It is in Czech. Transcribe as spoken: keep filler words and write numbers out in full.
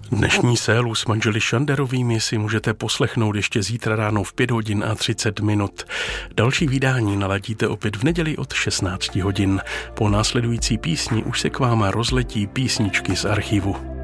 Dnešní Sélu s manželi Šanderovými si můžete poslechnout ještě zítra ráno v pět hodin a třicet minut. Další vydání naladíte opět v neděli od šestnáct hodin. Po následující písni už se k vám rozletí písničky z archivu.